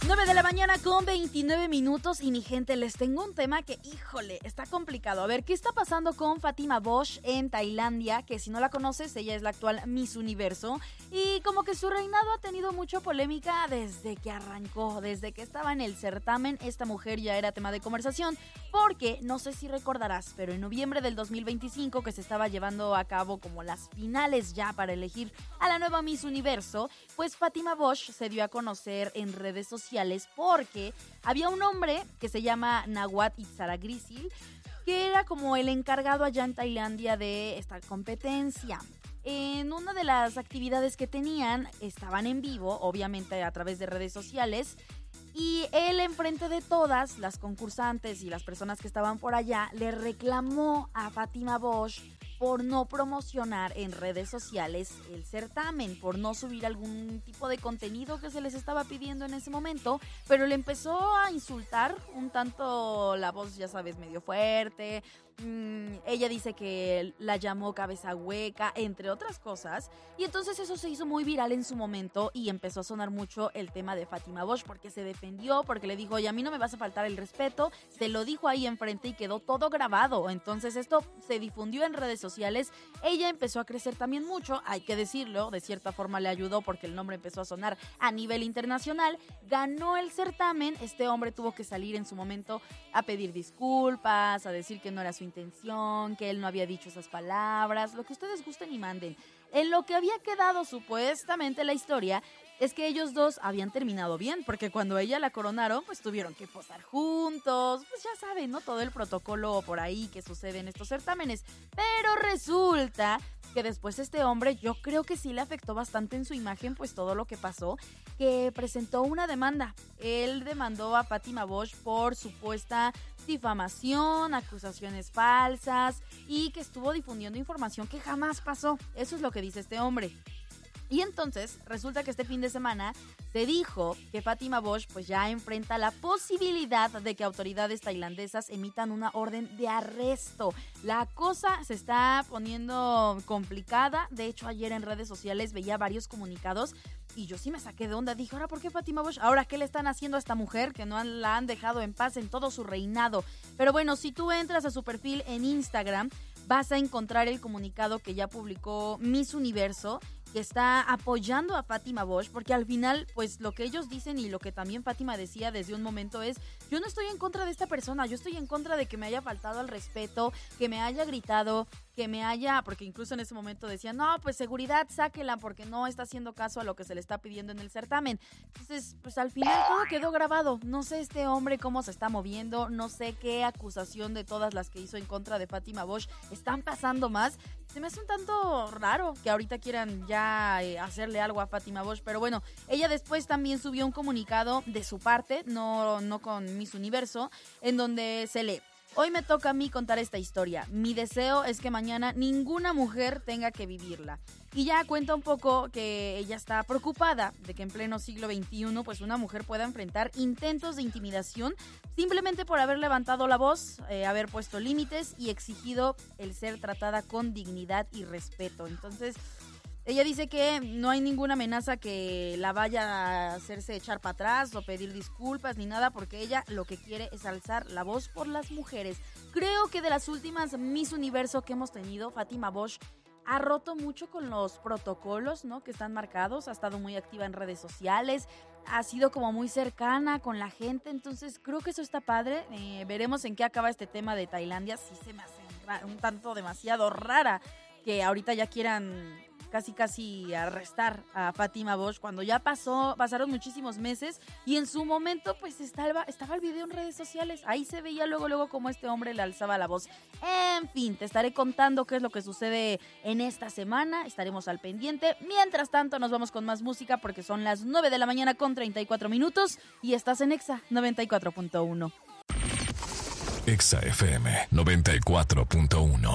9 de la mañana con 29 minutos y mi gente, les tengo un tema que, híjole, está complicado. A ver, ¿qué está pasando con Fátima Bosch en Tailandia? Que si no la conoces, ella es la actual Miss Universo y como que su reinado ha tenido mucha polémica desde que arrancó, desde que estaba en el certamen. Esta mujer ya era tema de conversación porque, no sé si recordarás, pero en noviembre del 2025 que se estaba llevando a cabo como las finales ya para elegir a la nueva Miss Universo, pues Fátima Bosch se dio a conocer en redes sociales porque había un hombre que se llama Nawat Itzaragrisil, que era como el encargado allá en Tailandia de esta competencia. En una de las actividades que tenían, estaban en vivo, obviamente a través de redes sociales, y él enfrente de todas las concursantes y las personas que estaban por allá, le reclamó a Fátima Bosch por no promocionar en redes sociales el certamen, por no subir algún tipo de contenido que se les estaba pidiendo en ese momento, pero le empezó a insultar un tanto, la voz ya sabes, medio fuerte. Ella dice que la llamó cabeza hueca, entre otras cosas, y entonces eso se hizo muy viral en su momento y empezó a sonar mucho el tema de Fátima Bosch porque se defendió, porque le dijo, oye, a mí no me vas a faltar el respeto, se lo dijo ahí enfrente y quedó todo grabado. Entonces esto se difundió en redes sociales, ella empezó a crecer también mucho, hay que decirlo, de cierta forma le ayudó porque el nombre empezó a sonar a nivel internacional, ganó el certamen. Este hombre tuvo que salir en su momento a pedir disculpas, a decir que no era su intención, que él no había dicho esas palabras, lo que ustedes gusten y manden. En lo que había quedado supuestamente la historia es que ellos dos habían terminado bien, porque cuando ella la coronaron, pues tuvieron que posar juntos, pues ya saben, ¿no? Todo el protocolo por ahí que sucede en estos certámenes. Pero resulta que después este hombre, yo creo que sí le afectó bastante en su imagen, pues todo lo que pasó, que presentó una demanda. Él demandó a Fátima Bosch por supuesta difamación, acusaciones falsas y que estuvo difundiendo información que jamás pasó. Eso es lo que dice este hombre. Y entonces resulta que este fin de semana se dijo que Fátima Bosch pues ya enfrenta la posibilidad de que autoridades tailandesas emitan una orden de arresto. La cosa se está poniendo complicada. De hecho, ayer en redes sociales veía varios comunicados y yo sí me saqué de onda. Dije, ¿ahora por qué Fátima Bosch? ¿Ahora qué le están haciendo a esta mujer que no la han dejado en paz en todo su reinado? Pero bueno, si tú entras a su perfil en Instagram, vas a encontrar el comunicado que ya publicó Miss Universo, que está apoyando a Fátima Bosch, porque al final, pues lo que ellos dicen y lo que también Fátima decía desde un momento es, yo no estoy en contra de esta persona, yo estoy en contra de que me haya faltado al respeto, que me haya gritado, que me haya, porque incluso en ese momento decían, no, pues seguridad, sáquela porque no está haciendo caso a lo que se le está pidiendo en el certamen. Entonces, pues al final todo quedó grabado. No sé este hombre cómo se está moviendo, no sé qué acusación de todas las que hizo en contra de Fátima Bosch están pasando más. Se me hace un tanto raro que ahorita quieran ya hacerle algo a Fátima Bosch, pero bueno, ella después también subió un comunicado de su parte, no con Miss Universo, en donde se lee: hoy me toca a mí contar esta historia. Mi deseo es que mañana ninguna mujer tenga que vivirla. Y ya cuenta un poco que ella está preocupada de que en pleno siglo XXI pues una mujer pueda enfrentar intentos de intimidación simplemente por haber levantado la voz, haber puesto límites y exigido el ser tratada con dignidad y respeto. Entonces, ella dice que no hay ninguna amenaza que la vaya a hacerse echar para atrás o pedir disculpas ni nada, porque ella lo que quiere es alzar la voz por las mujeres. Creo que de las últimas Miss Universo que hemos tenido, Fátima Bosch ha roto mucho con los protocolos, ¿no?, que están marcados, ha estado muy activa en redes sociales, ha sido como muy cercana con la gente, entonces creo que eso está padre. Veremos en qué acaba este tema de Tailandia. Sí se me hace un tanto demasiado rara que ahorita ya quieran casi arrestar a Fátima Bosch cuando ya pasaron muchísimos meses y en su momento pues estaba el video en redes sociales, ahí se veía luego como este hombre le alzaba la voz. En fin, te estaré contando qué es lo que sucede en esta semana, estaremos al pendiente. Mientras tanto nos vamos con más música porque son las 9 de la mañana con 34 minutos y estás en Exa 94.1. Exa FM 94.1.